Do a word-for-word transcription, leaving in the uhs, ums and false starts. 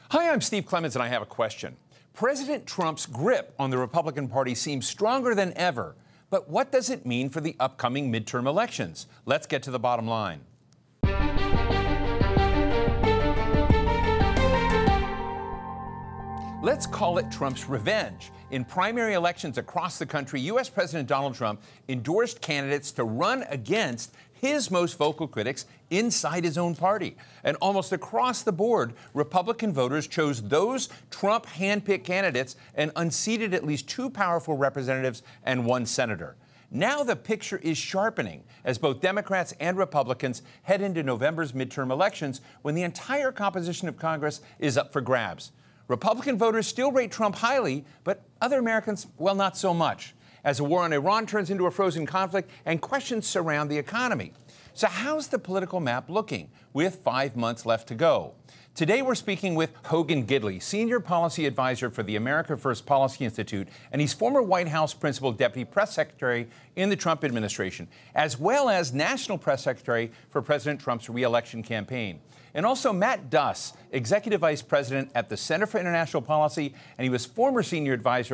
Hi, I'm Steve Clemons, and I have a question. President Trump's grip on the Republican Party seems stronger than ever. But what does it mean for the upcoming midterm elections? Let's get to the bottom line. Let's call it Trump's revenge. In primary elections across the country, U S President Donald Trump endorsed candidates to run against his most vocal critics inside his own party. And almost across the board, Republican voters chose those Trump handpicked candidates and unseated at least two powerful representatives and one senator. Now the picture is sharpening as both Democrats and Republicans head into November's midterm elections when the entire composition of Congress is up for grabs. Republican voters still rate Trump highly, but other Americans, well, not so much, as the war on Iran turns into a frozen conflict and questions surround the economy. So how's the political map looking with five months left to go? Today we're speaking with Hogan Gidley, Senior Policy Advisor for the America First Policy Institute, and he's former White House Principal Deputy Press Secretary in the Trump administration, as well as National Press Secretary for President Trump's re-election campaign. And also Matt Duss, Executive Vice President at the Center for International Policy, and he was former Senior Advisor